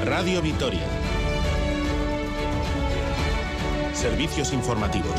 Radio Vitoria. Servicios informativos.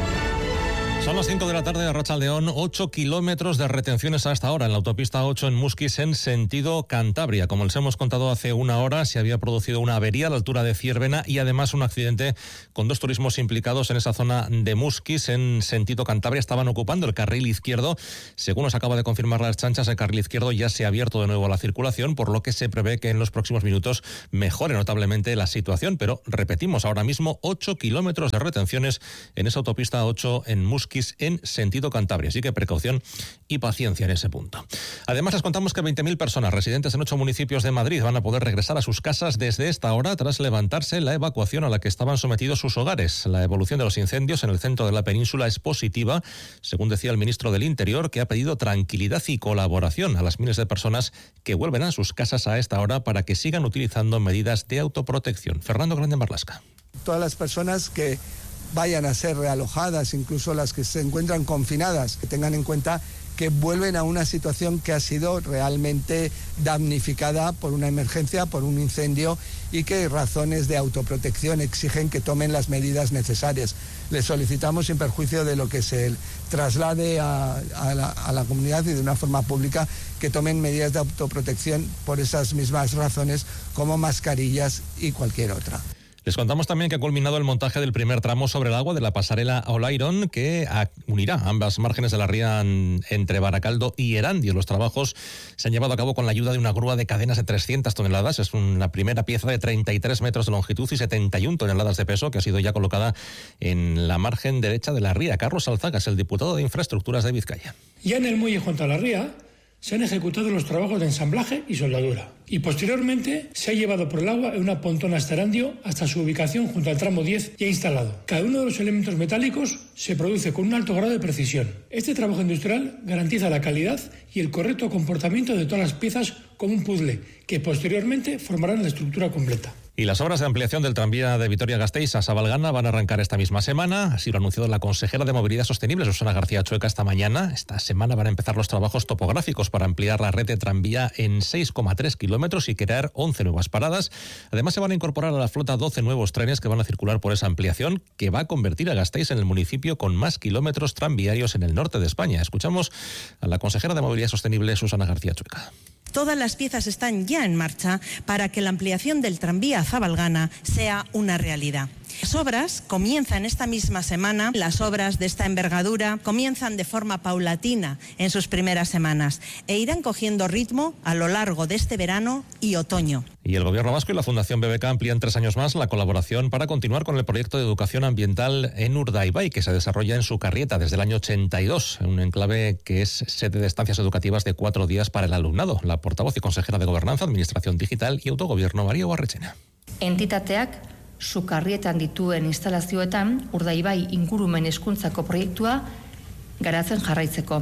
Son las 5 de la tarde, Arratsaldeón, 8 kilómetros de retenciones hasta ahora en la autopista 8 en Muskiz en sentido Cantabria. Como les hemos contado hace una hora, se había producido una avería a la altura de Ciervena y además un accidente con 2 turismos implicados en esa zona de Muskiz en sentido Cantabria. Estaban ocupando el carril izquierdo. Según nos acaba de confirmar la Ertzaintza, el carril izquierdo ya se ha abierto de nuevo a la circulación, por lo que se prevé que en los próximos minutos mejore notablemente la situación. Pero repetimos, ahora mismo 8 kilómetros de retenciones en esa autopista 8 en Muskiz en sentido Cantabria, así que precaución y paciencia en ese punto. Además, les contamos que 20.000 personas residentes en 8 municipios de Madrid van a poder regresar a sus casas desde esta hora tras levantarse la evacuación a la que estaban sometidos sus hogares. La evolución de los incendios en el centro de la península es positiva, según decía el ministro del Interior, que ha pedido tranquilidad y colaboración a las miles de personas que vuelven a sus casas a esta hora para que sigan utilizando medidas de autoprotección. Fernando Grande Marlasca. Todas las personas que vayan a ser realojadas, incluso las que se encuentran confinadas, que tengan en cuenta que vuelven a una situación que ha sido realmente damnificada por una emergencia, por un incendio, y que razones de autoprotección exigen que tomen las medidas necesarias. Les solicitamos, sin perjuicio de lo que se traslade a la comunidad y de una forma pública, que tomen medidas de autoprotección por esas mismas razones, como mascarillas y cualquier otra. Les contamos también que ha culminado el montaje del primer tramo sobre el agua de la pasarela Olairon, que unirá ambas márgenes de la ría entre Baracaldo y Erandio. Los trabajos se han llevado a cabo con la ayuda de una grúa de cadenas de 300 toneladas. Es una primera pieza de 33 metros de longitud y 71 toneladas de peso que ha sido ya colocada en la margen derecha de la ría. Carlos Alzaga es el diputado de Infraestructuras de Vizcaya. Ya en el muelle junto a la ría se han ejecutado los trabajos de ensamblaje y soldadura. Y posteriormente se ha llevado por el agua en una pontona hasta Erandio hasta su ubicación junto al tramo 10 ya instalado. Cada uno de los elementos metálicos se produce con un alto grado de precisión. Este trabajo industrial garantiza la calidad y el correcto comportamiento de todas las piezas como un puzzle que posteriormente formarán la estructura completa. Y las obras de ampliación del tranvía de Vitoria-Gasteiz a Sabalgana van a arrancar esta misma semana. Así lo ha anunciado la consejera de Movilidad Sostenible, Susana García Chueca, esta mañana. Esta semana van a empezar los trabajos topográficos para ampliar la red de tranvía en 6,3 kilómetros y crear 11 nuevas paradas. Además, se van a incorporar a la flota 12 nuevos trenes que van a circular por esa ampliación, que va a convertir a Gasteiz en el municipio con más kilómetros tranviarios en el norte de España. Escuchamos a la consejera de Movilidad Sostenible, Susana García Chueca. Todas las piezas están ya en marcha para que la ampliación del tranvía a Zabalgana sea una realidad. Las obras comienzan esta misma semana. Las obras de esta envergadura comienzan de forma paulatina en sus primeras semanas e irán cogiendo ritmo a lo largo de este verano y otoño. Y el Gobierno vasco y la Fundación BBK amplían 3 años más la colaboración para continuar con el proyecto de educación ambiental en Urdaibai, que se desarrolla en Sucarrieta desde el año 82, en un enclave que es sede de estancias educativas de 4 días para el alumnado. La portavoz y consejera de Gobernanza, Administración Digital y Autogobierno, María Barrechena. Entitateak Sukarrietan dituen instalazioetan Urdaibai ingurumen hezkuntzako proiektua garatzen jarraitzeko.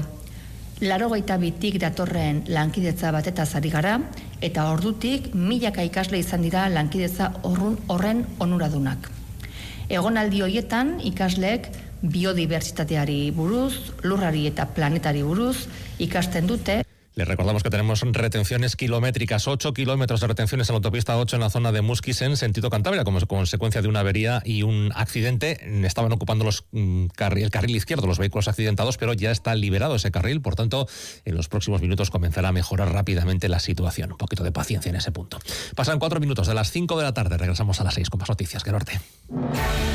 82tik datorren lankidetza batetaz ari gara eta ordutik milaka ikasle izan dira lankidetza horren onuradunak. Egonaldi horietan ikasleek biodibertsitateari buruz, lurrari eta planetari buruz ikasten dute. Les recordamos que tenemos retenciones kilométricas, 8 kilómetros de retenciones en la autopista 8 en la zona de Muskiz en sentido Cantabria, como consecuencia de una avería y un accidente. Estaban ocupando el carril izquierdo los vehículos accidentados, pero ya está liberado ese carril. Por tanto, en los próximos minutos comenzará a mejorar rápidamente la situación. Un poquito de paciencia en ese punto. Pasan 4 minutos de las 5 de la tarde. Regresamos a las 6 con más noticias. Que norte.